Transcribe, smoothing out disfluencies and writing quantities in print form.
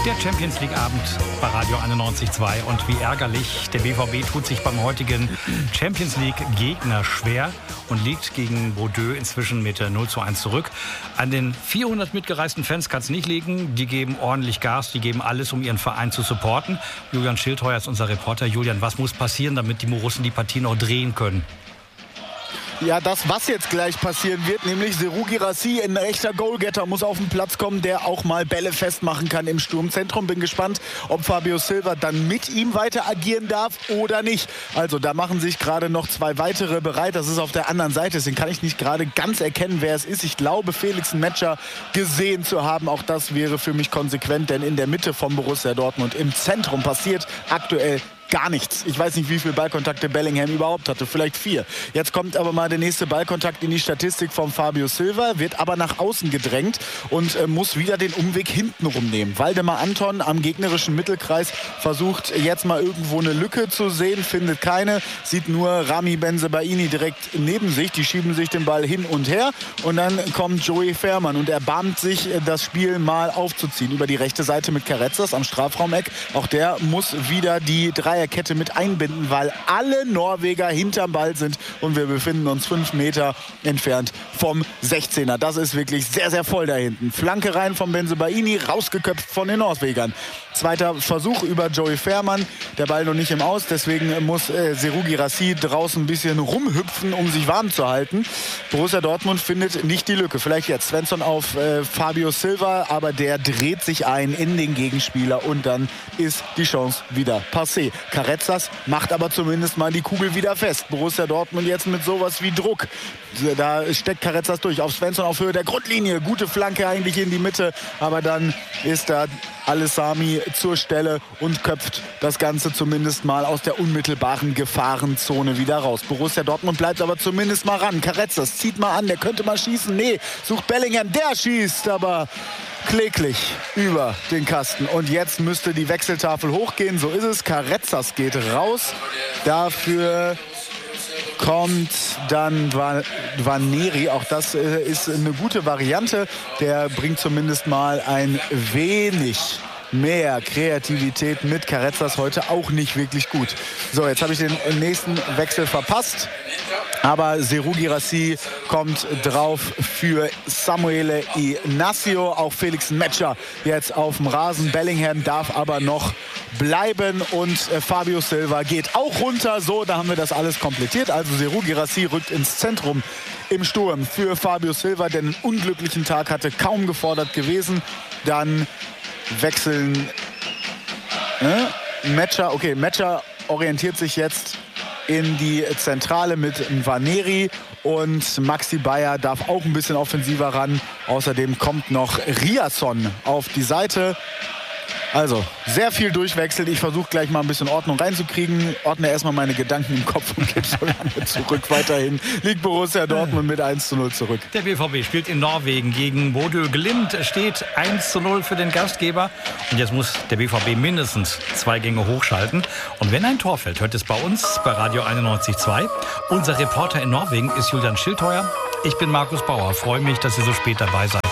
Der Champions League Abend bei Radio 91.2 und wie ärgerlich, der BVB tut sich beim heutigen Champions League Gegner schwer und liegt gegen Bordeaux inzwischen mit 0:1 zurück. An den 400 mitgereisten Fans kann es nicht liegen, die geben ordentlich Gas, die geben alles, um ihren Verein zu supporten. Julian Schildheuer ist unser Reporter. Julian, was muss passieren, damit die Borussen die Partie noch drehen können? Ja, das, was jetzt gleich passieren wird, nämlich Serhou Guirassy, ein echter Goalgetter, muss auf den Platz kommen, der auch mal Bälle festmachen kann im Sturmzentrum. Bin gespannt, ob Fabio Silva dann mit ihm weiter agieren darf oder nicht. Also da machen sich gerade noch zwei weitere bereit. Das ist auf der anderen Seite, deswegen kann ich nicht gerade ganz erkennen, wer es ist. Ich glaube, Felix Metscher gesehen zu haben. Auch das wäre für mich konsequent, denn in der Mitte von Borussia Dortmund im Zentrum passiert aktuell gar nichts. Ich weiß nicht, wie viele Ballkontakte Bellingham überhaupt hatte. Vielleicht 4. Jetzt kommt aber mal der nächste Ballkontakt in die Statistik von Fabio Silva, wird aber nach außen gedrängt und muss wieder den Umweg hinten rumnehmen. Waldemar Anton am gegnerischen Mittelkreis versucht jetzt mal irgendwo eine Lücke zu sehen, findet keine, sieht nur Rami Bensebaini direkt neben sich. Die schieben sich den Ball hin und her und dann kommt Joey Fährmann und erbarmt sich, das Spiel mal aufzuziehen. Über die rechte Seite mit Carretzas am Strafraumeck. Auch der muss wieder die Dreierkette mit einbinden, weil alle Norweger hinterm Ball sind und wir befinden uns 5 Meter entfernt vom 16er. Das ist wirklich sehr, sehr voll da hinten. Flanke rein von Bensebaini, rausgeköpft von den Norwegern. Zweiter Versuch über Joey Fährmann. Der Ball noch nicht im Aus, deswegen muss Serhou Guirassy draußen ein bisschen rumhüpfen, um sich warm zu halten. Borussia Dortmund findet nicht die Lücke. Vielleicht jetzt Svensson auf Fabio Silva, aber der dreht sich ein in den Gegenspieler und dann ist die Chance wieder passé. Carretzas macht aber zumindest mal die Kugel wieder fest. Borussia Dortmund jetzt mit sowas wie Druck. Da steckt Carretzas durch auf Svensson auf Höhe der Grundlinie. Gute Flanke eigentlich in die Mitte, aber dann ist da Alessami zur Stelle und köpft das Ganze zumindest mal aus der unmittelbaren Gefahrenzone wieder raus. Borussia Dortmund bleibt aber zumindest mal ran. Carretzas zieht mal an, der könnte mal schießen. Nee, sucht Bellingham, der schießt, aber kläglich über den Kasten. Und jetzt müsste die Wechseltafel hochgehen, so ist es. Carretzas geht raus. Dafür kommt dann Nwaneri. Auch das ist eine gute Variante. Der bringt zumindest mal ein wenig mehr Kreativität mit. Carretzas heute auch nicht wirklich gut. So, jetzt habe ich den nächsten Wechsel verpasst. Aber Serhou Guirassy kommt drauf für Samuele Inácio. Auch Felix Metscher jetzt auf dem Rasen. Bellingham darf aber noch bleiben und Fabio Silva geht auch runter. So, da haben wir das alles komplettiert. Also Serhou Guirassy rückt ins Zentrum im Sturm für Fabio Silva, der einen unglücklichen Tag hatte, kaum gefordert gewesen. Dann wechseln Metscher. Okay, Metscher orientiert sich jetzt in die Zentrale mit Nwaneri und Maxi Bayer darf auch ein bisschen offensiver ran. Außerdem kommt noch Riasson auf die Seite. Also, sehr viel durchwechselt. Ich versuche gleich mal ein bisschen Ordnung reinzukriegen. Ordne erstmal meine Gedanken im Kopf und gebe so lange zurück. Weiterhin liegt Borussia Dortmund mit 1:0 zurück. Der BVB spielt in Norwegen gegen Bodø Glimt. Es steht 1:0 für den Gastgeber. Und jetzt muss der BVB mindestens 2 Gänge hochschalten. Und wenn ein Tor fällt, hört es bei uns bei Radio 91.2. Unser Reporter in Norwegen ist Julian Schildheuer. Ich bin Markus Bauer. Freue mich, dass Sie so spät dabei seid.